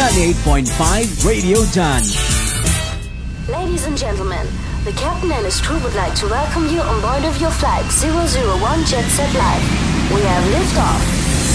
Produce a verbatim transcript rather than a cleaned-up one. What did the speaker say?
ninety-eight point five Radio Dan. Ladies and gentlemen, the captain and his crew would like to welcome you on board of your flight zero zero one Jet Set Live. We have liftoff.